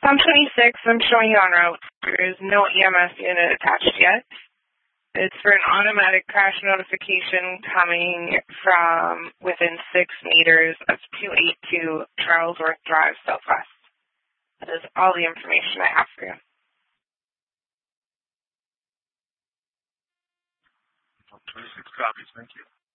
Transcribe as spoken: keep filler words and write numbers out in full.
Tom twenty-six, I'm showing you en route. There is no E M S unit attached yet. It's for an automatic crash notification coming from within six meters of two eighty-two Charlesworth Drive, Southwest. That is all the information I have for you. twenty-six copies, thank you.